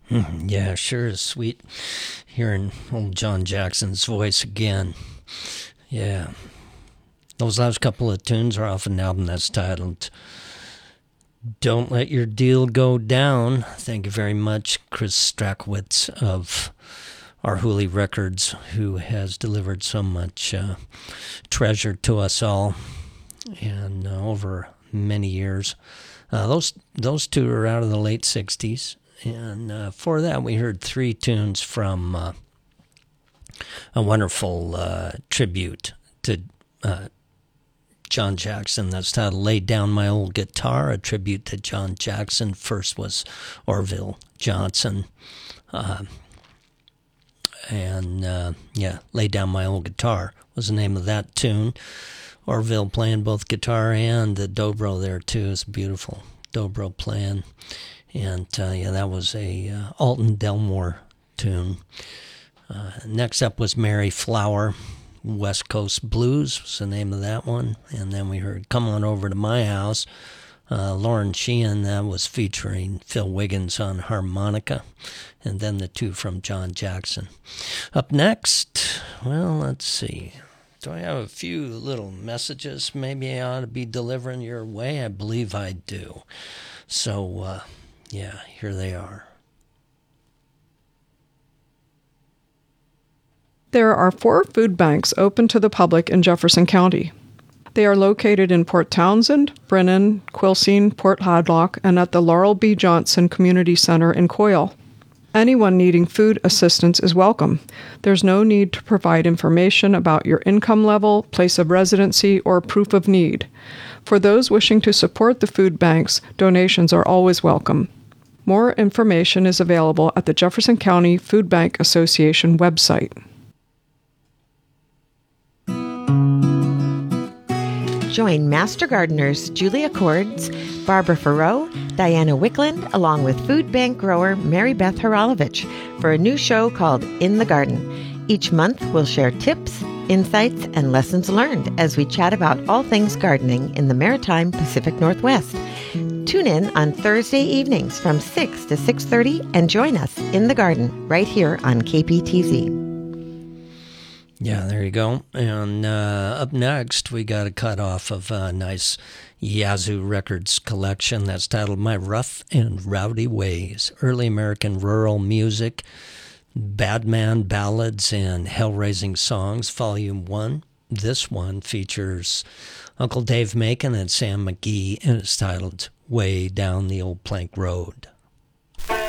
Yeah, sure is sweet hearing old John Jackson's voice again. Yeah. Those last couple of tunes are off an album that's titled Don't Let Your Deal Go Down. Thank you very much, Chris Strakowitz of Arhoolie Records, who has delivered so much treasure to us all and over many years. Those two are out of the late 60s. And for that, we heard three tunes from a wonderful tribute to John Jackson. That's titled Lay Down My Old Guitar, a tribute to John Jackson. First was Orville Johnson. Lay Down My Old Guitar was the name of that tune. Orville playing both guitar and the dobro there, too. It's beautiful dobro playing. And, that was a Alton Delmore tune. Next up was Mary Flower. West Coast Blues was the name of that one. And then we heard Come On Over to My House. Lauren Sheehan, that was featuring Phil Wiggins on harmonica. And then the two from John Jackson. Up next, well, let's see. Do I have a few little messages maybe I ought to be delivering your way? I believe I do. So, here they are. There are 4 food banks open to the public in Jefferson County. They are located in Port Townsend, Brennan, Quilcene, Port Hadlock, and at the Laurel B. Johnson Community Center in Coyle. Anyone needing food assistance is welcome. There's no need to provide information about your income level, place of residency, or proof of need. For those wishing to support the food banks, donations are always welcome. More information is available at the Jefferson County Food Bank Association website. Join Master Gardeners Julia Cords, Barbara Farrow, Diana Wickland, along with food bank grower Mary Beth Haralovich for a new show called In the Garden. Each month, we'll share tips, insights, and lessons learned as we chat about all things gardening in the Maritime Pacific Northwest. Tune in on Thursday evenings from 6 to 6:30 and join us in the garden right here on KPTZ. Yeah, there you go. And up next, we got a cut off of a nice Yazoo Records collection that's titled My Rough and Rowdy Ways, Early American Rural Music, Badman Ballads, and Hell-Raising Songs, Volume 1. This one features Uncle Dave Macon and Sam McGee, and it's titled Way Down the Old Plank Road.